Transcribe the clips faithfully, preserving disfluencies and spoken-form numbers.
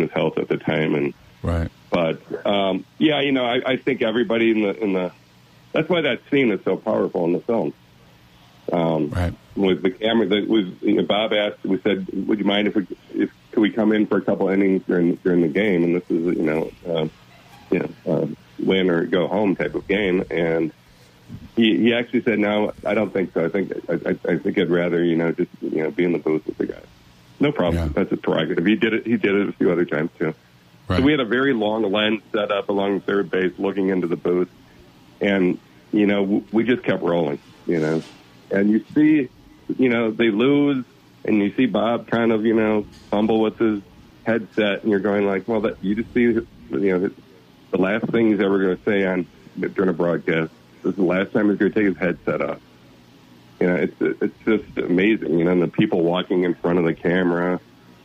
his health at the time. And right. But um, yeah, you know, I, I think everybody in the in the that's why that scene is so powerful in the film. Um, right. With the camera, that was you know, Bob asked. We said, "Would you mind if we if could we come in for a couple innings during during the game?" And this is you know, uh, you know, uh, win or go home type of game. And he he actually said, "No, I don't think so. I think I, I, I think I'd rather you know just you know be in the booth with the guys. No problem. Yeah. That's his prerogative. He did it. He did it a few other times too." Right. So we had a very long lens set up along third base, looking into the booth, and you know we just kept rolling. You know. And you see, you know, they lose, and you see Bob kind of, you know, fumble with his headset, and you're going like, well, that you just see, you know, the last thing he's ever going to say on during a broadcast. This is the last time he's going to take his headset off. You know, it's it's just amazing, you know, and the people walking in front of the camera.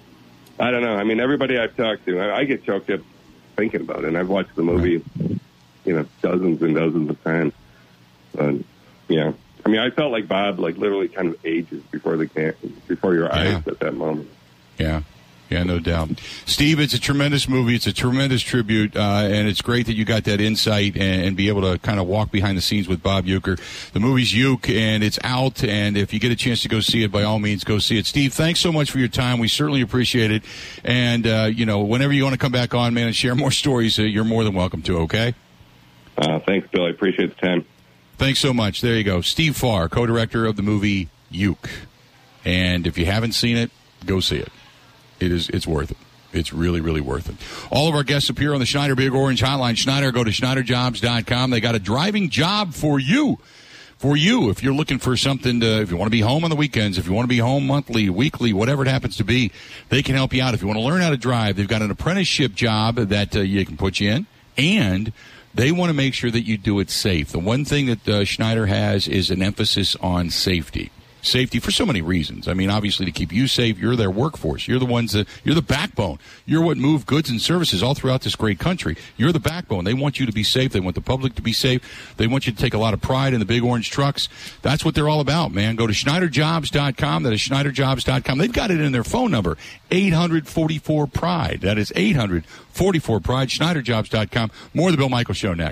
I don't know. I mean, everybody I've talked to, I, I get choked up thinking about it, and I've watched the movie, you know, dozens and dozens of times. But, yeah. I mean, I felt like Bob, like literally, kind of ages before the cam- before your eyes yeah. at that moment. Yeah, yeah, no doubt. Steve, it's a tremendous movie. It's a tremendous tribute, uh, and it's great that you got that insight and, and be able to kind of walk behind the scenes with Bob Uecker. The movie's Uke, and it's out. And if you get a chance to go see it, by all means, go see it. Steve, thanks so much for your time. We certainly appreciate it. And uh, you know, whenever you want to come back on, man, and share more stories, uh, you're more than welcome to. Okay. Uh, thanks, Bill. I appreciate the time. Thanks so much. There you go. Steve Farr, co-director of the movie Uke. And if you haven't seen it, go see it. It is, it's worth it. It's really, really worth it. All of our guests appear on the Schneider Big Orange Hotline. Schneider, go to Schneider Jobs dot com. They got a driving job for you. For you, if you're looking for something to, if you want to be home on the weekends, if you want to be home monthly, weekly, whatever it happens to be, they can help you out. If you want to learn how to drive, they've got an apprenticeship job that uh, you can put you in. And they want to make sure that you do it safe. The one thing that uh, Schneider has is an emphasis on safety. Safety for so many reasons. I mean, obviously to keep you safe, you're their workforce. You're the ones that, you're the backbone. You're what move goods and services all throughout this great country. You're the backbone. They want you to be safe. They want the public to be safe. They want you to take a lot of pride in the big orange trucks. That's what they're all about, man. Go to Schneider Jobs dot com. That is Schneider Jobs dot com. They've got it in their phone number, eight hundred forty-four pride. That is eight hundred forty-four pride, Schneider Jobs dot com. More of the Bill Michaels Show next.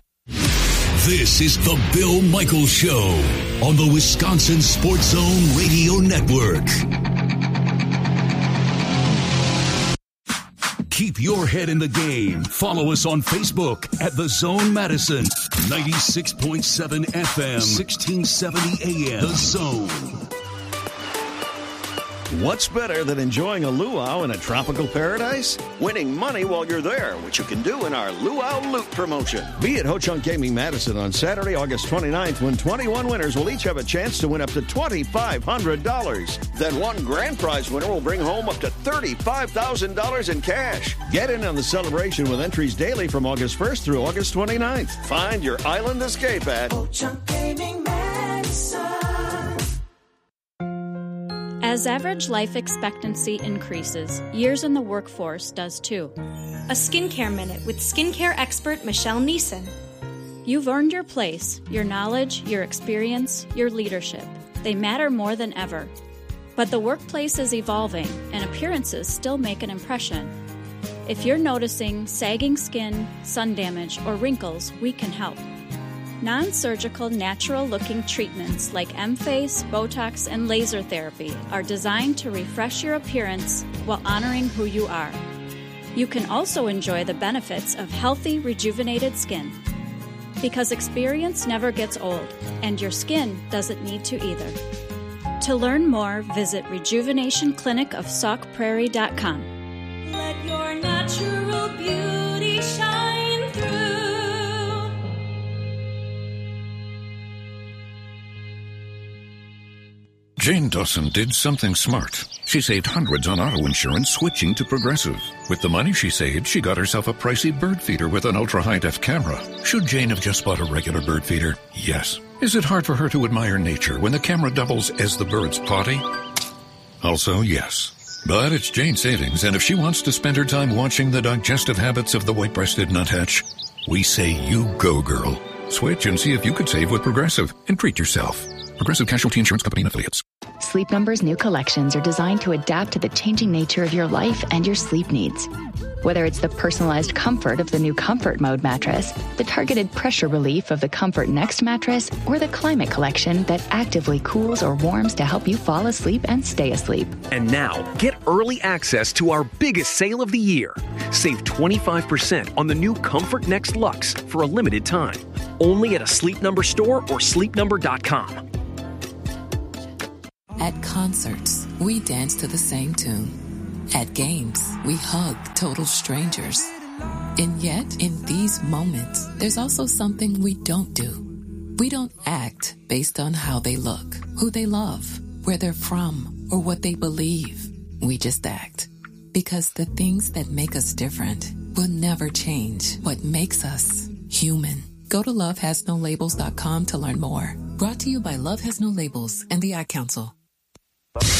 This is the Bill Michaels Show on the Wisconsin Sports Zone Radio Network. Keep your head in the game. Follow us on Facebook at The Zone Madison, ninety-six point seven F M, sixteen seventy A M. The Zone. What's better than enjoying a luau in a tropical paradise? Winning money while you're there, which you can do in our Luau Loot promotion. Be at Ho-Chunk Gaming Madison on Saturday, August twenty-ninth, when twenty-one winners will each have a chance to win up to twenty-five hundred dollars. Then one grand prize winner will bring home up to thirty-five thousand dollars in cash. Get in on the celebration with entries daily from August first through August twenty-ninth. Find your island escape at Ho-Chunk Gaming Madison. As average life expectancy increases, years in the workforce does too. A Skincare Minute with skincare expert Michelle Neeson. You've earned your place, your knowledge, your experience, your leadership. They matter more than ever. But the workplace is evolving, and appearances still make an impression. If you're noticing sagging skin, sun damage, or wrinkles, we can help. Non-surgical, natural-looking treatments like M-Face, Botox, and laser therapy are designed to refresh your appearance while honoring who you are. You can also enjoy the benefits of healthy, rejuvenated skin. Because experience never gets old, and your skin doesn't need to either. To learn more, visit rejuvenation clinic of sauk prairie dot com. Let your natural beauty shine through. Jane Dawson did something smart. She saved hundreds on auto insurance switching to Progressive. With the money she saved, she got herself a pricey bird feeder with an ultra-high-def camera. Should Jane have just bought a regular bird feeder? Yes. Is it hard for her to admire nature when the camera doubles as the bird's potty? Also, yes. But it's Jane's savings, and if she wants to spend her time watching the digestive habits of the white-breasted nuthatch, we say you go, girl. Switch and see if you could save with Progressive and treat yourself. Progressive Casualty Insurance Company and Affiliates. Sleep Number's new collections are designed to adapt to the changing nature of your life and your sleep needs. Whether it's the personalized comfort of the new Comfort Mode mattress, the targeted pressure relief of the Comfort Next mattress, or the Climate Collection that actively cools or warms to help you fall asleep and stay asleep. And now, get early access to our biggest sale of the year. Save twenty-five percent on the new Comfort Next Luxe for a limited time. Only at a Sleep Number store or sleep number dot com. At concerts, we dance to the same tune. At games, we hug total strangers. And yet, in these moments, there's also something we don't do. We don't act based on how they look, who they love, where they're from, or what they believe. We just act. Because the things that make us different will never change what makes us human. Go to love has no labels dot com to learn more. Brought to you by Love Has No Labels and the Ad Council.